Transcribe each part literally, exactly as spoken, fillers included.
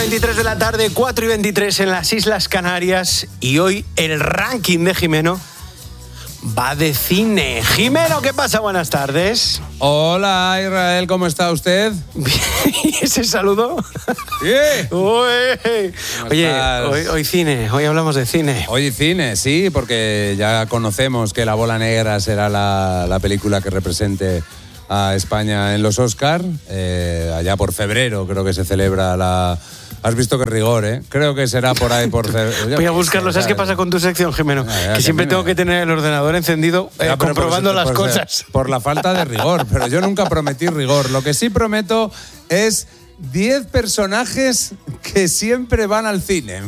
veintitrés de la tarde, cuatro y veintitrés en las Islas Canarias. Y hoy el ranking de Jimeno va de cine. Jimeno, ¿qué pasa? Buenas tardes. Hola, Israel, ¿cómo está usted? ¿Y ese saludo? Sí. Uy. Oye, hoy, hoy cine, hoy hablamos de cine. Hoy cine, sí, porque ya conocemos que La Bola Negra será la, la película que represente a España en los Oscar. Eh, allá por febrero creo que se celebra la... Has visto que rigor, ¿eh? Creo que será por ahí por... Voy a buscarlo. ¿Sabes qué pasa con tu sección, Jimeno? Ya, ya, que siempre tengo que tener el ordenador encendido eh, ya, comprobando por, las por, cosas. Por la falta de rigor, pero yo nunca prometí rigor. Lo que sí prometo es diez personajes que siempre van al cine.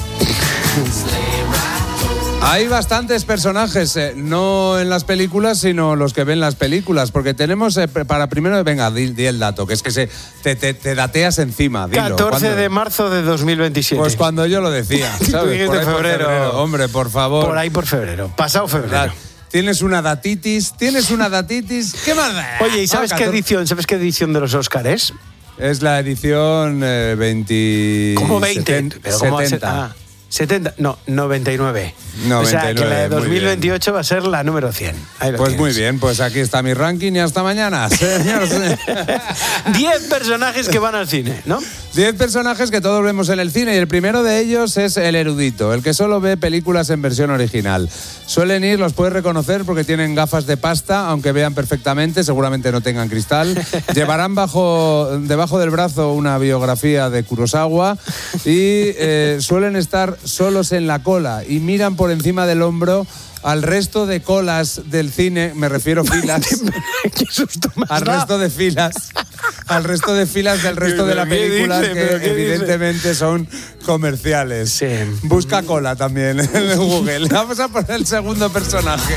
Hay bastantes personajes, eh, no en las películas, sino los que ven las películas, porque tenemos, eh, para primero, venga, di, di el dato, que es que se, te, te, te dateas encima, dilo. catorce de marzo de dos mil veintisiete. Pues cuando yo lo decía, ¿sabes? Por ahí febrero. Por febrero. Hombre, por favor. Por ahí por febrero, pasado febrero. Tienes una datitis, tienes una datitis, ¿qué más da? Oye, ¿y sabes ah, qué edición, sabes qué edición de los Oscars es? Es la edición eh, veinte... ¿Cómo veinte? setenta. ¿Pero cómo va a ser? Ah. setenta, no, noventa y nueve. noventa y nueve. O sea, que la de dos mil veintiocho va a ser la número cien. Pues tienes. Muy bien, pues aquí está mi ranking y hasta mañana. diez personajes que van al cine, ¿no? diez personajes que todos vemos en el cine y el primero de ellos es el erudito, el que solo ve películas en versión original. Suelen ir, los puedes reconocer porque tienen gafas de pasta, aunque vean perfectamente, seguramente no tengan cristal. Llevarán bajo, debajo del brazo una biografía de Kurosawa y eh, suelen estar solos en la cola y miran por encima del hombro al resto de colas del cine, me refiero filas. Qué susto me has al dado. resto de filas, al resto de filas del resto de la película que evidentemente dice? Son comerciales. Sí. Busca cola también en Google. Vamos a poner el segundo personaje.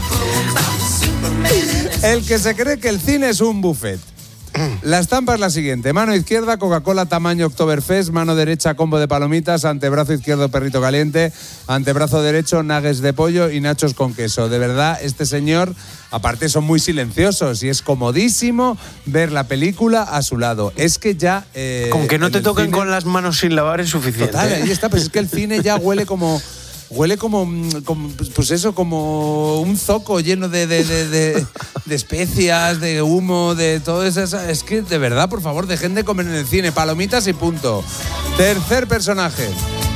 El que se cree que el cine es un buffet. La estampa es la siguiente: mano izquierda, Coca-Cola tamaño Oktoberfest; mano derecha, combo de palomitas; antebrazo izquierdo, perrito caliente; antebrazo derecho, nuggets de pollo y nachos con queso. De verdad, este señor, aparte son muy silenciosos y es comodísimo ver la película a su lado. Es que ya... Eh, con que no te toquen cine, con las manos sin lavar es suficiente. Total, ahí está, pues es que el cine ya huele como... Huele como, como, pues eso, como un zoco lleno de, de, de, de, de especias, de humo, de todo eso. Es que, de verdad, por favor, dejen de comer en el cine. Palomitas y punto. Tercer personaje.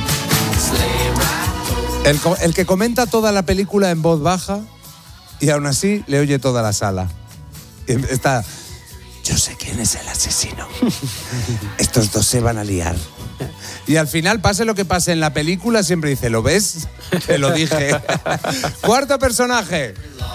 El, el que comenta toda la película en voz baja y aún así le oye toda la sala. Y está... Yo sé quién es el asesino. Estos dos se van a liar. Y al final, pase lo que pase en la película, siempre dice, ¿lo ves? Te lo dije. Cuarto personaje.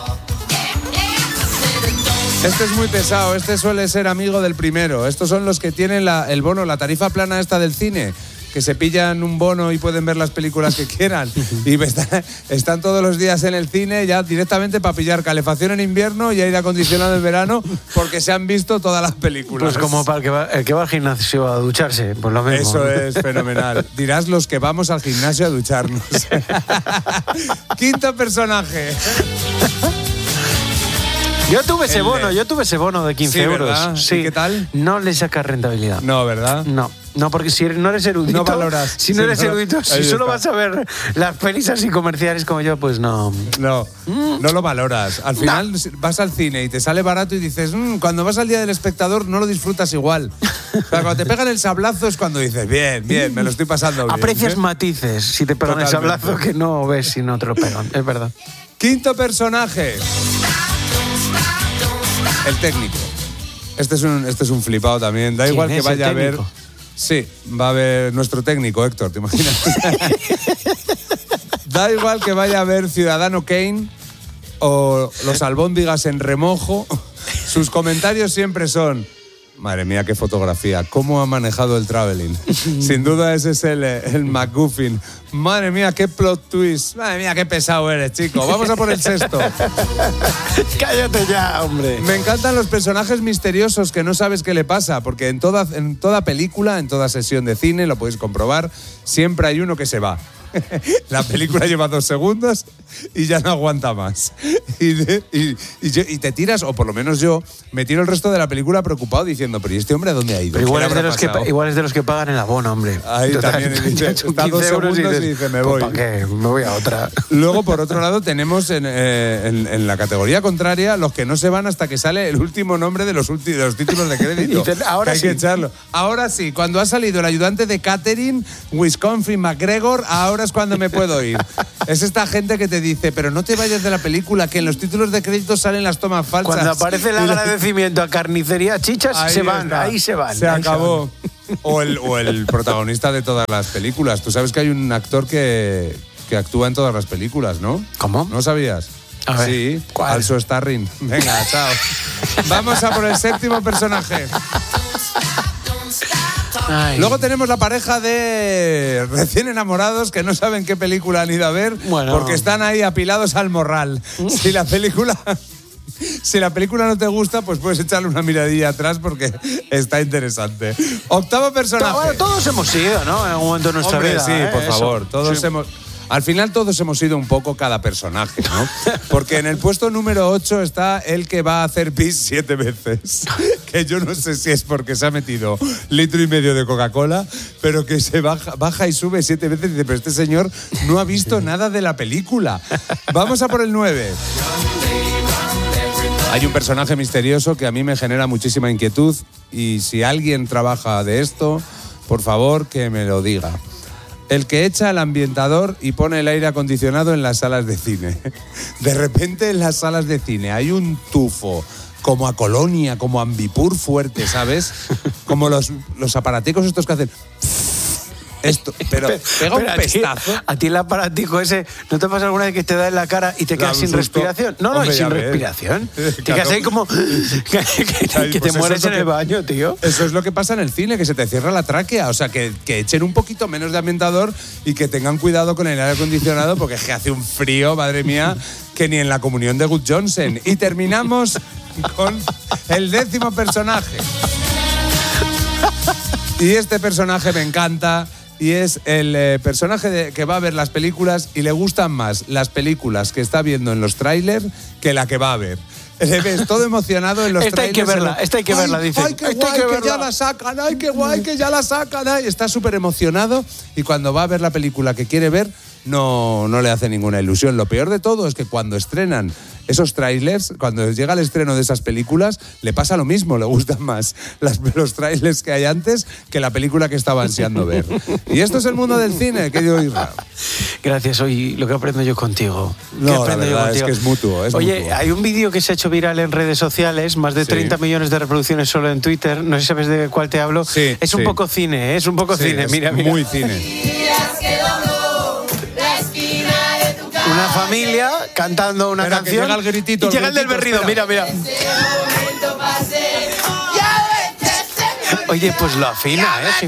Este es muy pesado, este suele ser amigo del primero. Estos son los que tienen la, el bono, la tarifa plana esta del cine, que se pillan un bono y pueden ver las películas que quieran. Y están, están todos los días en el cine ya directamente para pillar calefacción en invierno y aire acondicionado en verano porque se han visto todas las películas. Pues como para el que va, el que va al gimnasio a ducharse, pues lo mismo. Eso es fenomenal. Dirás los que vamos al gimnasio a ducharnos. Quinto personaje. Yo tuve ese bono, yo tuve ese bono de quince sí, euros. ¿verdad? Sí. ¿Y qué tal? No le sacas rentabilidad. No, ¿verdad? No. No, porque si no eres erudito, no valoras. Si no eres sí, erudito, no, si solo está. Vas a ver las pelis así comerciales como yo, pues no. No, mm. no lo valoras. Al final no. Vas al cine y te sale barato y dices, mmm, cuando vas al Día del Espectador no lo disfrutas igual. O sea, cuando te pegan el sablazo es cuando dices, bien, bien, me lo estoy pasando bien. Aprecias ¿eh? Matices si te pegan Totalmente. El sablazo que no ves si no te lo pegan, es verdad. Quinto personaje. El técnico. Este es un, este es un flipado también. Da igual que vaya a ver... Sí, va a ver nuestro técnico, Héctor, ¿te imaginas? Da igual que vaya a ver Ciudadano Kane o Los albóndigas en remojo. Sus comentarios siempre son... Madre mía, qué fotografía. ¿Cómo ha manejado el traveling? Sin duda ese es el, el MacGuffin. Madre mía, qué plot twist. Madre mía, qué pesado eres, chico. Vamos a por el sexto. Cállate ya, hombre. Me encantan los personajes misteriosos que no sabes qué le pasa, porque en toda, en toda película, en toda sesión de cine, lo podéis comprobar, siempre hay uno que se va. La película lleva dos segundos y ya no aguanta más. Y, de, y, y, yo, y te tiras, o por lo menos yo, me tiro el resto de la película preocupado diciendo, pero ¿y este hombre a dónde ha ido? Pero igual, es de los que, igual es de los que pagan el abono, hombre. Ahí Total, también dice, está dos segundos y dices, y dice me voy. ¿Para qué? Me voy a otra. Luego, por otro lado, tenemos en, eh, en, en la categoría contraria los que no se van hasta que sale el último nombre de los, ulti, de los títulos de crédito. Dicen, ahora que hay sí. que echarlo. Ahora sí, cuando ha salido el ayudante de Catherine, Wisconsin McGregor, ahora es cuando me puedo ir. Es esta gente que te dice, pero no te vayas de la película, que en los títulos de crédito salen las tomas falsas. Cuando aparece el agradecimiento a Carnicería Chichas, ahí se van, está. ahí se van. Se ahí acabó. Se van. O, el, o el protagonista de todas las películas. Tú sabes que hay un actor que, que actúa en todas las películas, ¿no? ¿Cómo? ¿No sabías? A ver, sí, ¿cuál? Also Starring. Venga, chao. Vamos a por el séptimo personaje. Ay. Luego tenemos la pareja de recién enamorados que no saben qué película han ido a ver bueno. porque están ahí apilados al morral. Si la película... Si la película no te gusta, pues puedes echarle una miradilla atrás porque está interesante. Octavo personaje. Bueno, todos hemos sido, ¿no? En algún momento de nuestra Hombre, vida. sí, ¿eh? por Eso. favor. Todos sí. hemos... Al final todos hemos sido un poco cada personaje, ¿no? Porque en el puesto número ocho está el que va a hacer pis siete veces. Que yo no sé si es porque se ha metido litro y medio de Coca-Cola, pero que se baja, baja y sube siete veces y dice, pero este señor no ha visto nada de la película. Vamos a por el nueve. Hay un personaje misterioso que a mí me genera muchísima inquietud y si alguien trabaja de esto, por favor que me lo diga. El que echa el ambientador y pone el aire acondicionado en las salas de cine. De repente en las salas de cine hay un tufo, como a Colonia, como a Ambipur fuerte, ¿sabes? Como los, los aparaticos estos que hacen... Esto, pero pega un pestazo. A ti, a ti el aparatico ese, ¿no te pasa alguna vez que te da en la cara y te quedas sin respiración? No, no, Hombre, sin ves. respiración. Te quedas ahí como que, que, Ay, que pues te mueres es en el que, baño, tío. Eso es lo que pasa en el cine, que se te cierra la tráquea. O sea, que, que echen un poquito menos de ambientador y que tengan cuidado con el aire acondicionado porque es que hace un frío, madre mía, que ni en la comunión de Good Johnson. Y terminamos con el décimo personaje. Y este personaje me encanta. Y es el eh, personaje de, que va a ver las películas y le gustan más las películas que está viendo en los trailers que la que va a ver. Le ves todo emocionado en los esta trailers. Esta hay que verla, el, esta hay que ay, verla, dice. Ay, qué esta guay, hay que, que verla. ya la sacan, ay, qué guay, que ya la sacan. Ay. Está súper emocionado y cuando va a ver la película que quiere ver, no, no le hace ninguna ilusión. Lo peor de todo es que cuando estrenan esos trailers, cuando llega el estreno de esas películas, le pasa lo mismo, le gustan más las, los trailers que hay antes que la película que estaba ansiando ver. Y esto es el mundo del cine, querido Isra. Gracias, hoy lo que aprendo yo contigo. No, la verdad es que es mutuo. Es Oye, mutuo. hay un vídeo que se ha hecho viral en redes sociales, más de treinta sí. millones de reproducciones solo en Twitter, no sé si sabes de cuál te hablo. Sí, es un sí. poco cine, ¿eh? es un poco Sí, cine, es mira, mira. muy cine. Una familia cantando una Espera, que canción llega el gritito, y el llega el del gritito, berrido, mira, espera. mira. Oye, pues lo afina, ¿eh?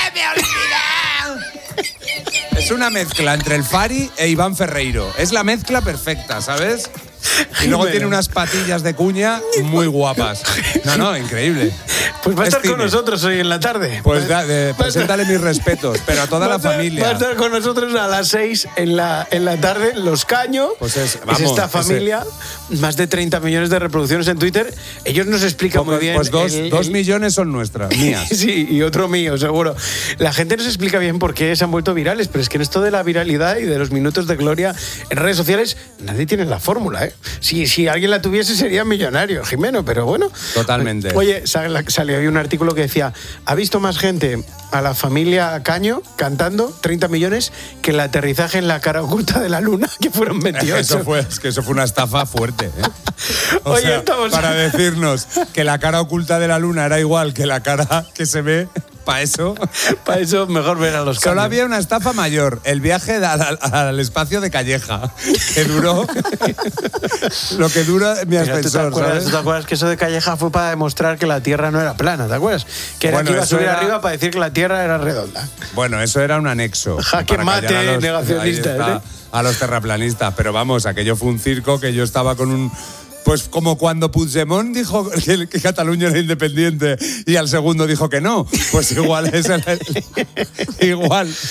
Es una mezcla entre el Fari e Iván Ferreiro. Es la mezcla perfecta, ¿sabes? Y luego tiene unas patillas de cuña muy guapas. No, no, increíble. Pues va a Es estar con cine. nosotros hoy en la tarde. Pues da, de, preséntale mis respetos, pero a toda Va la a estar- familia. Va a estar con nosotros a las seis en la, en la tarde, Los Caño. Pues es- es vamos, esta ese- familia, más de treinta millones de reproducciones en Twitter. Ellos nos explican muy Pues, bien. pues dos, el- dos el- millones son nuestras, mías. Sí, y otro mío, seguro. La gente nos explica bien por qué se han vuelto virales, pero es que en esto de la viralidad y de los minutos de gloria en redes sociales, nadie tiene la fórmula, ¿eh? Si, si alguien la tuviese sería millonario, Jimeno, pero bueno. Totalmente. Oye, sal- salió hoy un artículo que decía, ¿ha visto más gente a la familia Caño cantando treinta millones que el aterrizaje en la cara oculta de la luna, que fueron veintiocho? Eso fue, es que eso fue una estafa fuerte, ¿eh? O Oye, sea, estamos- para decirnos que la cara oculta de la luna era igual que la cara que se ve, para eso. Para eso mejor ver a los Solo Caño. había una estafa mayor, el viaje al, al- al espacio de Calleja, que duró lo que dura mi Mira, ¿tú, te ascensor, acuerdas, ¿sabes? tú te acuerdas que eso de Calleja fue para demostrar que la Tierra no era plana? ¿Te acuerdas? Que era Bueno, que iba a eso subir era- arriba para decir que la Tierra era redonda. Bueno, eso era un anexo. Jaque para mate, callar a los- negacionistas, ahí está, ¿eh? a los terraplanistas. Pero vamos, aquello fue un circo que yo estaba con un... Pues como cuando Puigdemont dijo que, que Cataluña era independiente y al segundo dijo que no. Pues igual es el, igual.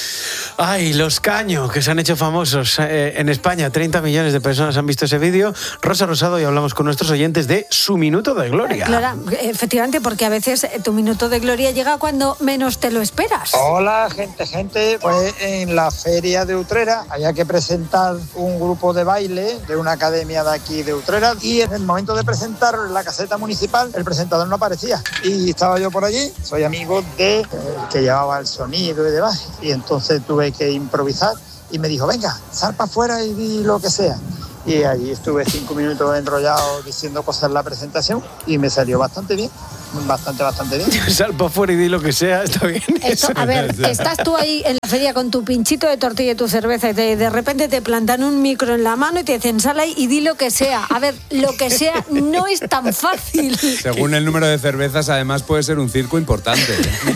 Ay, los caños que se han hecho famosos eh, en España. treinta millones de personas han visto ese vídeo. Rosa Rosado, y hablamos con nuestros oyentes de su minuto de gloria. Claro, efectivamente, porque a veces tu minuto de gloria llega cuando menos te lo esperas. Hola, gente, gente. Pues en la feria de Utrera había que presentar un grupo de baile de una academia de aquí de Utrera, y en el momento de presentar la caseta municipal, el presentador no aparecía. Y estaba yo por allí, soy amigo de eh, que llevaba el sonido y demás, y entonces tuve que improvisar y me dijo, venga, sal para afuera y di lo que sea. Y allí estuve cinco minutos enrollado diciendo cosas en la presentación y me salió bastante bien, bastante, bastante bien. Sal para afuera y di lo que sea, está bien. Esto, a ver, estás tú ahí en la feria con tu pinchito de tortilla y tu cerveza y te, de repente te plantan un micro en la mano y te dicen, sal ahí y di lo que sea. A ver, lo que sea no es tan fácil. Según el número de cervezas, además puede ser un circo importante.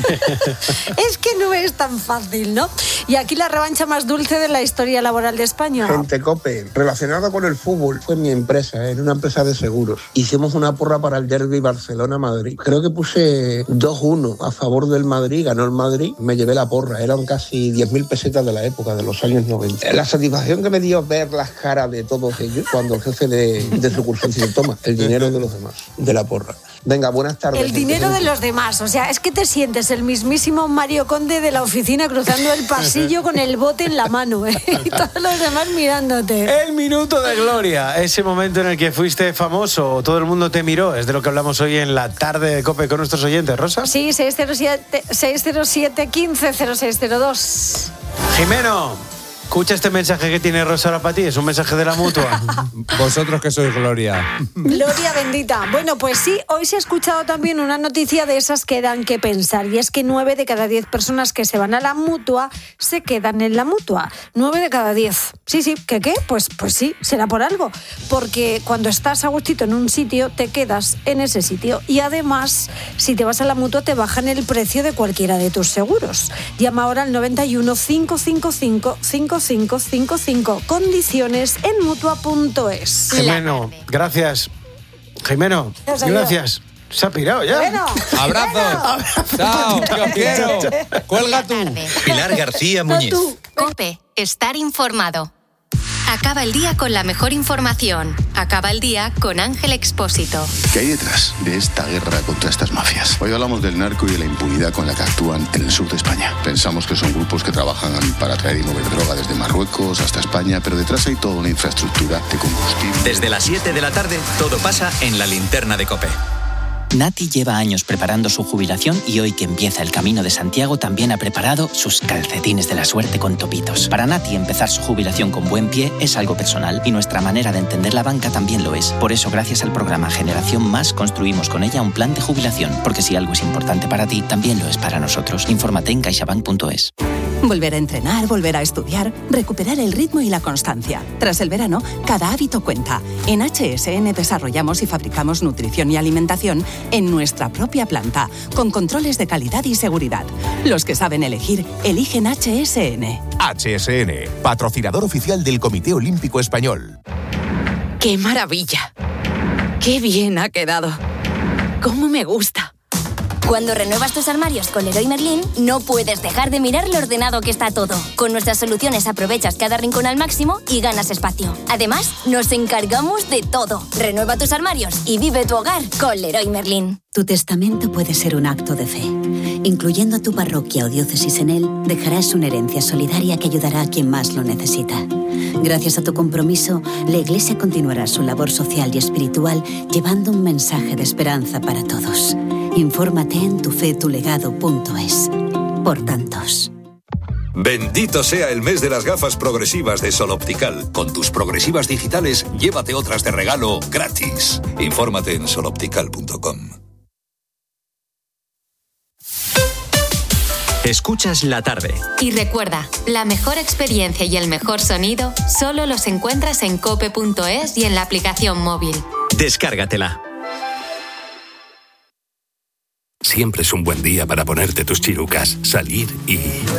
Es que no es tan fácil, ¿no? Y aquí la revancha más dulce de la historia laboral de España. Gente Cope, relacionada con el fútbol, fue mi empresa, en una empresa de seguros. Hicimos una porra para el derbi Barcelona-Madrid. Creo que puse dos uno a favor del Madrid, ganó el Madrid, me llevé la porra. Eran casi diez mil pesetas de la época, de los años noventa. La satisfacción que me dio ver las caras de todos ellos cuando el jefe de, de sucursal dice, toma, el dinero de los demás, de la porra. Venga, buenas tardes. El dinero de los demás, o sea, es que te sientes el mismísimo Mario Conde de la oficina cruzando el pasillo con el bote en la mano, ¿eh? Y todos los demás mirándote. El minuto de gloria, ese momento en el que fuiste famoso, todo el mundo te miró, es de lo que hablamos hoy en la tarde de COPE con nuestros oyentes, Rosa. Sí, seis cero siete, seis cero siete, uno cinco cero seis cero dos. Jimeno, escucha este mensaje que tiene Rosa ahora para ti, es un mensaje de la mutua. Vosotros que sois Gloria. Gloria bendita. Bueno, pues sí, hoy se ha escuchado también una noticia de esas que dan que pensar, y es que nueve de cada diez personas que se van a la mutua se quedan en la mutua. Nueve de cada diez. Sí, sí, ¿qué qué? Pues, pues sí, será por algo. Porque cuando estás a gustito en un sitio, te quedas en ese sitio. Y además, si te vas a la mutua, te bajan el precio de cualquiera de tus seguros. Llama ahora al noventa y uno, cinco cinco cinco, cinco cinco cinco cinco. Condiciones en mutua punto es. Jimeno, gracias. Jimeno, gracias. Se ha pirado ya. Bueno, ¡Abrazo! bueno. ¡Chao! ¡Que os quiero! ¡Cuelga tú! Pilar García No Muñiz. tú. COPE. Estar informado. Acaba el día con la mejor información. Acaba el día con Ángel Expósito. ¿Qué hay detrás de esta guerra contra estas mafias? Hoy hablamos del narco y de la impunidad con la que actúan en el sur de España. Pensamos que son grupos que trabajan para traer y mover droga desde Marruecos hasta España, pero detrás hay toda una infraestructura de combustible. Desde las siete de la tarde, todo pasa en la linterna de COPE. Nati lleva años preparando su jubilación y hoy que empieza el Camino de Santiago también ha preparado sus calcetines de la suerte con topitos. Para Nati empezar su jubilación con buen pie es algo personal y nuestra manera de entender la banca también lo es. Por eso, gracias al programa Generación Más, construimos con ella un plan de jubilación, porque si algo es importante para ti, también lo es para nosotros. Infórmate en caixabank punto es. Volver a entrenar, volver a estudiar, recuperar el ritmo y la constancia. Tras el verano, cada hábito cuenta. En H S N desarrollamos y fabricamos nutrición y alimentación en nuestra propia planta, con controles de calidad y seguridad. Los que saben elegir, eligen H S N. H S N, patrocinador oficial del Comité Olímpico Español. ¡Qué maravilla! ¡Qué bien ha quedado! ¡Cómo me gusta! Cuando renuevas tus armarios con Leroy Merlin, no puedes dejar de mirar lo ordenado que está todo. Con nuestras soluciones aprovechas cada rincón al máximo y ganas espacio. Además, nos encargamos de todo. Renueva tus armarios y vive tu hogar con Leroy Merlin. Tu testamento puede ser un acto de fe. Incluyendo tu parroquia o diócesis en él, dejarás una herencia solidaria que ayudará a quien más lo necesita. Gracias a tu compromiso, la Iglesia continuará su labor social y espiritual llevando un mensaje de esperanza para todos. Infórmate en tufetulegado punto es. Por tantos. Bendito sea el mes de las gafas progresivas de Sol Optical. Con tus progresivas digitales, llévate otras de regalo gratis. Infórmate en sol optical punto com. Escuchas la tarde. Y recuerda, la mejor experiencia y el mejor sonido solo los encuentras en cope punto es y en la aplicación móvil. Descárgatela. Siempre es un buen día para ponerte tus chirucas, salir y...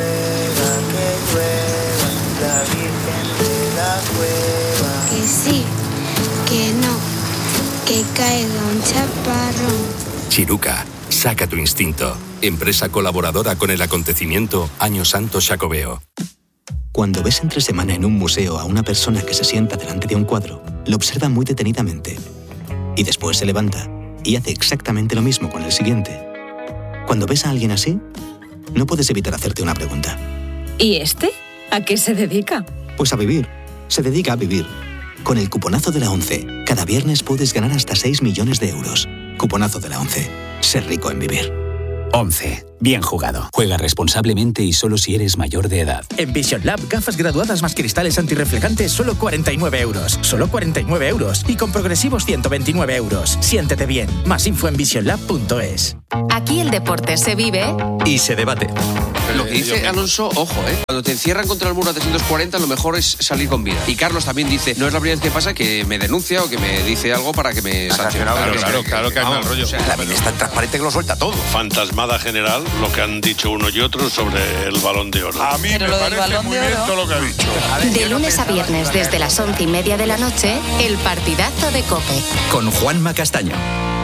Que sí, que no, que caiga un chaparrón. Chiruca, saca tu instinto. Empresa colaboradora con el acontecimiento Año Santo Xacobeo. Cuando ves entre semana en un museo a una persona que se sienta delante de un cuadro, lo observa muy detenidamente y después se levanta y hace exactamente lo mismo con el siguiente. Cuando ves a alguien así, no puedes evitar hacerte una pregunta. ¿Y este? ¿A qué se dedica? Pues a vivir. Se dedica a vivir. Con el cuponazo de la ONCE, cada viernes puedes ganar hasta seis millones de euros. Cuponazo de la ONCE. Ser rico en vivir. ONCE. Bien jugado. Juega responsablemente y solo si eres mayor de edad. En Vision Lab, gafas graduadas más cristales antirreflejantes, solo cuarenta y nueve euros. Solo cuarenta y nueve euros. Y con progresivos ciento veintinueve euros. Siéntete bien. Más info en vision lab punto es. Aquí el deporte se vive y se debate. Lo que dice Alonso, ojo, ¿eh? Cuando te encierran contra el muro a trescientos cuarenta, lo mejor es salir con vida. Y Carlos también dice, no es la primera vez que pasa que me denuncia o que me dice algo para que me sancione. Claro, claro, claro que hay mal rollo. O sea, la vida es tan transparente que lo suelta todo. Fantasmada general, lo que han dicho uno y otro sobre el Balón de Oro. A mí Pero me lo del parece Balón muy de bien Oro. todo lo que ha dicho. de lunes a viernes desde las once y media de la noche, el partidazo de COPE. Con Juanma Castaño.